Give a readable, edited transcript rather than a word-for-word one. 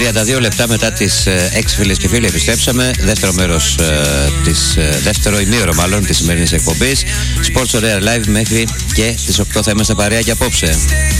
32 λεπτά μετά τις 6 φίλες και φίλοι επιστρέψαμε. Δεύτερο μέρος δεύτερο ημίωρο μάλλον της σημερινής εκπομπής Sports on Air Live μέχρι και τις 8 θα είμαστε παρέα και απόψε.